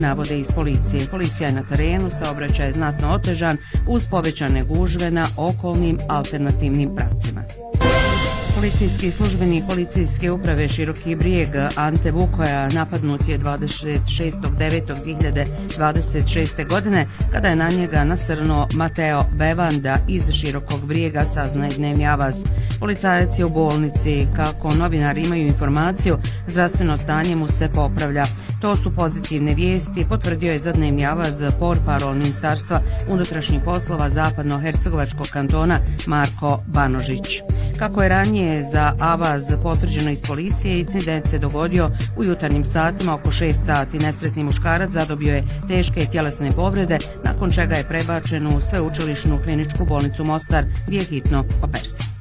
Navode iz policije. Policija je na terenu, saobraćaj je znatno otežan uz povećane gužve na okolnim alternativnim pravcima. Policijski službenik policijske uprave Široki Brijeg Ante Vukoja napadnut je 26.9.2026. godine kada je na njega nasrnuo Mateo Bevanda iz Širokog Brijega, saznaje Dnevni Avaz. Policajac je u bolnici. Kako novinari imaju informaciju, zdravstveno stanje mu se popravlja. To su pozitivne vijesti, potvrdio je za Dnevni Avaz portparol Ministarstva unutrašnjih poslova Zapadno-Hercegovačkog kantona Marko Banožić. Kako je ranije za Avaz potvrđeno iz policije, incident se dogodio u jutarnjim satima oko 6 sati. Nesretni muškarac zadobio je teške tjelesne povrede, nakon čega je prebačen u sveučilišnu kliničku bolnicu Mostar gdje je hitno opersan.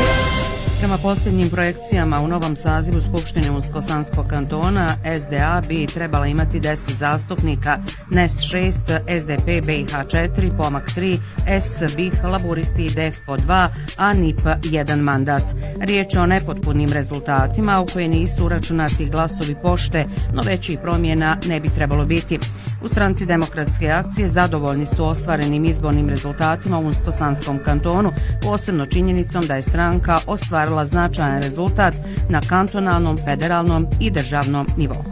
Prema posljednjim projekcijama u novom sazivu Skupštine Unsko-Sanskog kantona SDA bi trebala imati 10 zastupnika, NES 6, SDP BiH 4, Pomak 3, S BiH, Laburisti i DEF po 2, a NIP 1 mandat. Riječ je o nepotpunim rezultatima u koje nisu uračunati glasovi pošte, no većih promjena ne bi trebalo biti. U stranci Demokratske akcije zadovoljni su ostvarenim izbornim rezultatima u Unsko-Sanskom kantonu, posebno činjenicom da je stranka ostvarila značajan rezultat na kantonalnom, federalnom i državnom nivou.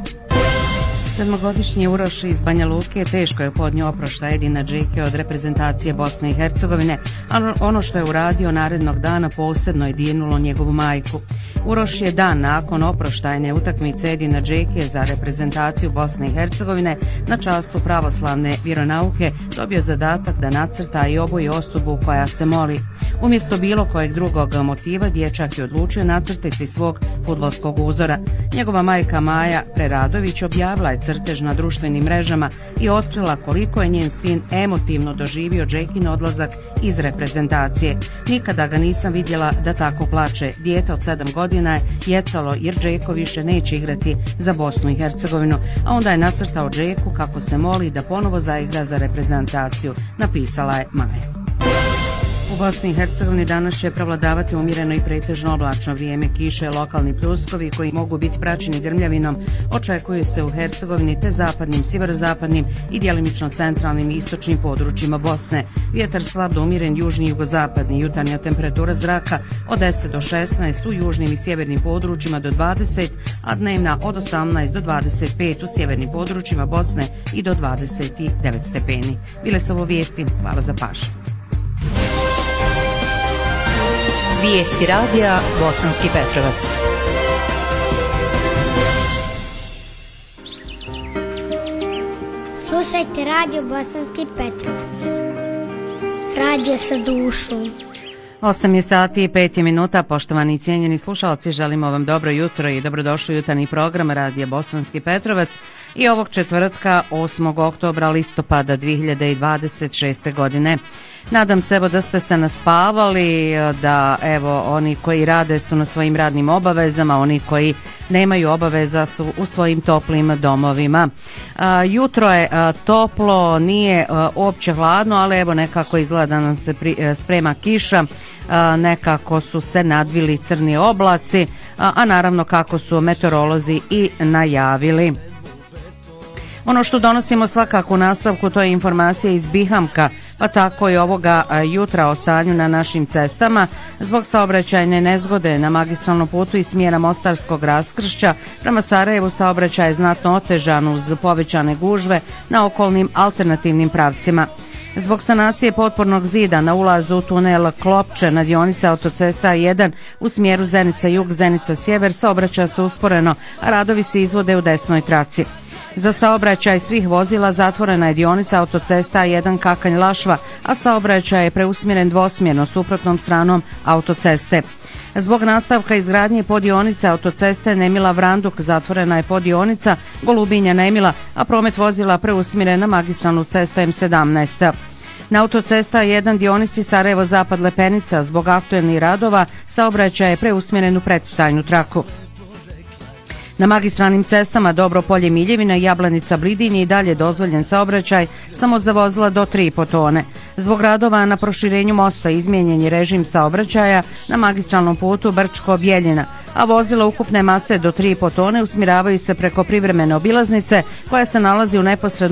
Sedmogodišnji Uroš iz Banja Luke teško je podnio oproštaj Edina Džeke od reprezentacije Bosne i Hercegovine, a ono što je uradio narednog dana posebno je dirnulo njegovu majku. Uroš je dan nakon oproštajne utakmice Edina Džeke za reprezentaciju Bosne i Hercegovine na času pravoslavne vjeronauke dobio zadatak da nacrta i oboji osobu koja se moli. Umjesto bilo kojeg drugog motiva, dječak je odlučio nacrtati svog fudbalskog uzora. Njegova majka Maja Preradović objavila je crtež na društvenim mrežama i otkrila koliko je njen sin emotivno doživio Džekin odlazak iz reprezentacije. Nikada ga nisam vidjela da tako plače. Dijete od 7 godina je jecalo jer Džeko više neće igrati za Bosnu i Hercegovinu, a onda je nacrtao Džeku kako se moli da ponovo zaigra za reprezentaciju, napisala je Maja. U Bosni i Hercegovini danas će prevladavati umjereno i pretežno oblačno vrijeme. Kiše, lokalni pljuskovi koji mogu biti praćeni grmljavinom očekuje se u Hercegovini te zapadnim, sjeverozapadnim i djelimično centralnim i istočnim područjima Bosne. Vjetar slab do umjeren južni i jugozapadni. Jutarnja temperatura zraka od 10 do 16 u južnim i sjevernim područjima do 20, a dnevna od 18 do 25 u sjevernim područjima Bosne i do 29 stepeni. Bile su ovo vijesti. Hvala za pažnju. Vijesti radija Bosanski Petrovac. Slušajte radio Bosanski Petrovac. Radio sa dušom. 8 sati i 5 minuta, poštovani i cijenjeni slušalci, želimo vam dobro jutro i dobrodošli u jutarnji program Radija Bosanski Petrovac i ovog četvrtka 8. oktobra listopada 2026. godine. Nadam se da ste se naspavali, da evo oni koji rade su na svojim radnim obavezama, oni koji nemaju obaveza su u svojim toplim domovima. Jutro je toplo, nije uopće hladno, ali evo nekako izgleda da nam se sprema kiša, nekako su se nadvili crni oblaci, a naravno kako su meteorolozi i najavili. Ono što donosimo svakako u nastavku to je informacija iz Bihamka, pa tako i ovoga jutra o stanju na našim cestama. Zbog saobraćajne nezgode na magistralnom putu iz smjera Mostarskog raskršća prema Sarajevu saobraćaj je znatno otežan uz povećane gužve na okolnim alternativnim pravcima. Zbog sanacije potpornog zida na ulazu u tunel Klopče na dionici autocesta A1 u smjeru Zenica-Jug, Zenica-Sjever saobraća se usporeno, a radovi se izvode u desnoj traci. Za saobraćaj svih vozila zatvorena je dionica autocesta A1 Kakanj-Lašva, a saobraćaj je preusmjeren dvosmjerno suprotnom stranom autoceste. Zbog nastavka izgradnje podionice autoceste Nemila-Vranduk zatvorena je podionica Golubinja-Nemila, a promet vozila preusmjeren na magistralnu cestu M17. Na autocesta A1 dionici Sarajevo-Zapad-Lepenica zbog aktuelnih radova saobraćaj je preusmjeren u preticajnu traku. Na magistralnim cestama Dobropolje Miljevina i Jablanica Blidin je i dalje dozvoljen saobraćaj samo za vozila do 3,5 tone. Zbog radova na proširenju mosta izmijenjen je režim saobraćaja na magistralnom putu Brčko-Bjeljina, a vozila ukupne mase do 3,5 tone usmjeravaju se preko privremene obilaznice koja se nalazi u neposrednoj